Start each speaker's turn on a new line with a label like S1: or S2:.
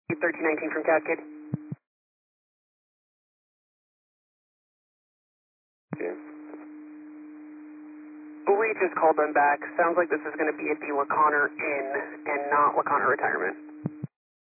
S1: 1319 from Cascade.
S2: Okay.
S1: We just called them back. Sounds like this is going to be at the LaConner Inn and not LaConner Retirement.